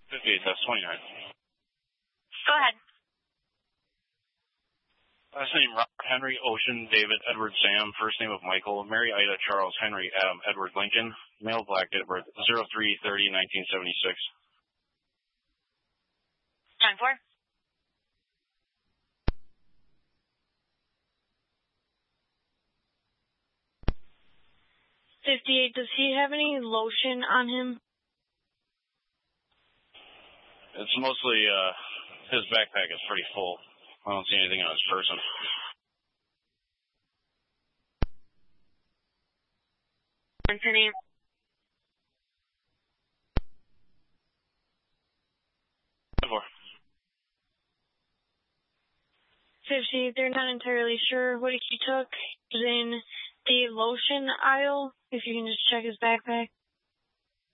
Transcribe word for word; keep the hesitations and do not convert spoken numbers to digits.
fifty-eight, that's twenty-nine. Go ahead. Last name, Robert Henry, Ocean, David, Edward, Sam. First name of Michael, Mary, Ida, Charles, Henry, Adam, Edward, Lincoln. Male, black, date of birth, zero three thirty nineteen seventy-six. Time for? fifty-eight, does he have any lotion on him? It's mostly, uh, his backpack is pretty full. I don't see anything on his person. Anthony. fifty, they're not entirely sure what he took. He's in the lotion aisle, if you can just check his backpack.